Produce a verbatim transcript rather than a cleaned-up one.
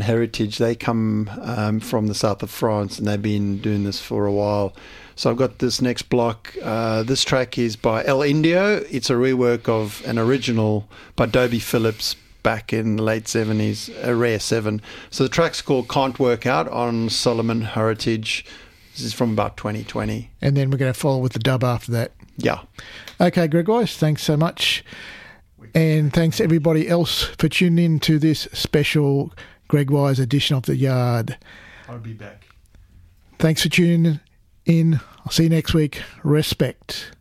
Heritage. They come um, from the south of France, and they've been doing this for a while. So I've got this next block. Uh, this track is by El Indio. It's a rework of an original by Dobie Phillips back in the late seventies, a Rare seven. So the track's called Can't Work Out on Solomon Heritage. This is from about twenty twenty. And then we're going to follow with the dub after that. Yeah. Okay, Greg Weiss, thanks so much. And thanks everybody else for tuning in to this special Greg Wise edition of The Yard. I'll be back. Thanks for tuning in. I'll see you next week. Respect.